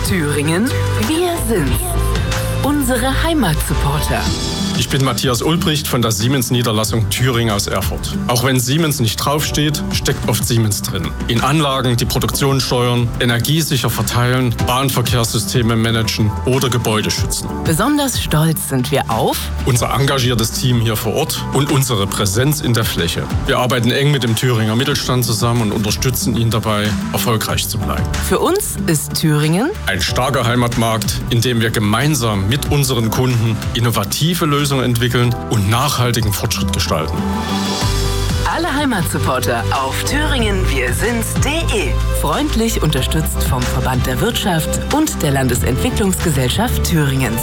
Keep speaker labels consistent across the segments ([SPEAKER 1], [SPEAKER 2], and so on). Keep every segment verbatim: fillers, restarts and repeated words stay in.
[SPEAKER 1] Thüringen, wir sind's. Unsere Heimatsupporter.
[SPEAKER 2] Ich bin Matthias Ulbricht von der Siemens-Niederlassung Thüringen aus Erfurt. Auch wenn Siemens nicht draufsteht, steckt oft Siemens drin. In Anlagen, die Produktion steuern, energiesicher verteilen, Bahnverkehrssysteme managen oder Gebäude schützen.
[SPEAKER 1] Besonders stolz sind wir auf
[SPEAKER 2] unser engagiertes Team hier vor Ort und unsere Präsenz in der Fläche. Wir arbeiten eng mit dem Thüringer Mittelstand zusammen und unterstützen ihn dabei, erfolgreich zu bleiben.
[SPEAKER 1] Für uns ist Thüringen
[SPEAKER 2] ein starker Heimatmarkt, in dem wir gemeinsam mit unseren Kunden innovative Lösungen entwickeln und nachhaltigen Fortschritt gestalten.
[SPEAKER 1] Alle Heimatsupporter auf thüringen wir sind's punkt de. Freundlich unterstützt vom Verband der Wirtschaft und der Landesentwicklungsgesellschaft Thüringens.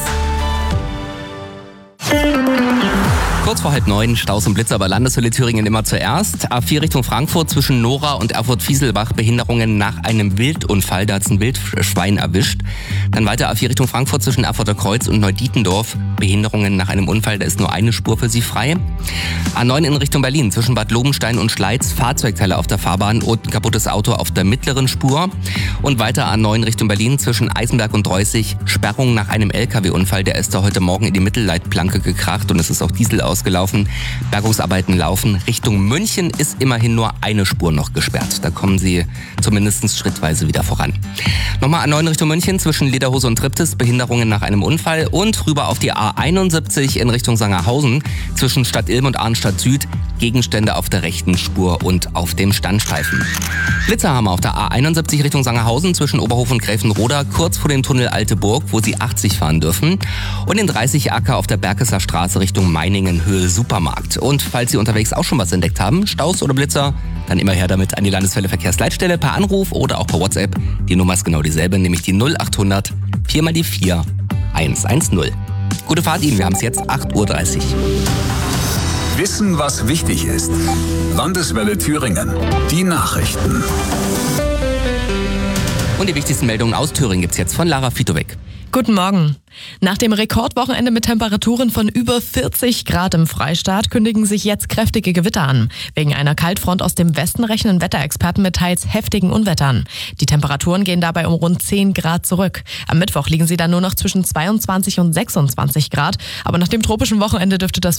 [SPEAKER 3] Kurz vor halb neun, Staus und Blitzer bei Landeshölle Thüringen immer zuerst. A vier Richtung Frankfurt zwischen Nora und Erfurt-Fieselbach, Behinderungen nach einem Wildunfall, da hat es ein Wildschwein erwischt. Dann weiter A vier Richtung Frankfurt zwischen Erfurter Kreuz und Neudietendorf, Behinderungen nach einem Unfall, da ist nur eine Spur für Sie frei. A neun in Richtung Berlin zwischen Bad Lobenstein und Schleiz, Fahrzeugteile auf der Fahrbahn und ein kaputtes Auto auf der mittleren Spur. Und weiter A neun Richtung Berlin zwischen Eisenberg und Dreußig, Sperrung nach einem L K W-Unfall, der ist da heute Morgen in die Mittelleitplanke gekracht und es ist auch Diesel ausgelaufen. Bergungsarbeiten laufen. Richtung München ist immerhin nur eine Spur noch gesperrt. Da kommen Sie zumindest schrittweise wieder voran. Nochmal A neun Richtung München zwischen Lederhose und Triptis, Behinderungen nach einem Unfall und rüber auf die A einundsiebzig in Richtung Sangerhausen zwischen Stadt Ilm und Arnstadt Süd, Gegenstände auf der rechten Spur und auf dem Standstreifen. Blitzer haben wir auf der A einundsiebzig Richtung Sangerhausen zwischen Oberhof und Gräfenroda, kurz vor dem Tunnel Alte Burg, wo Sie achtzig fahren dürfen. Und in dreißig Acker auf der Berkesser Straße Richtung Meiningen, Höhe Supermarkt. Und falls Sie unterwegs auch schon was entdeckt haben, Staus oder Blitzer, dann immer her damit an die Landeswelle Verkehrsleitstelle per Anruf oder auch per WhatsApp. Die Nummer ist genau dieselbe, nämlich die null achthundert vier mal die vier eins eins null. Gute Fahrt Ihnen, wir haben es jetzt acht Uhr dreißig.
[SPEAKER 4] Wissen, was wichtig ist. Landeswelle Thüringen. Die Nachrichten.
[SPEAKER 3] Und die wichtigsten Meldungen aus Thüringen gibt's jetzt von Lara Fitowek.
[SPEAKER 5] Guten Morgen. Nach dem Rekordwochenende mit Temperaturen von über vierzig Grad im Freistaat kündigen sich jetzt kräftige Gewitter an. Wegen einer Kaltfront aus dem Westen rechnen Wetterexperten mit teils heftigen Unwettern. Die Temperaturen gehen dabei um rund zehn Grad zurück. Am Mittwoch liegen sie dann nur noch zwischen zweiundzwanzig und sechsundzwanzig Grad. Aber nach dem tropischen Wochenende dürfte das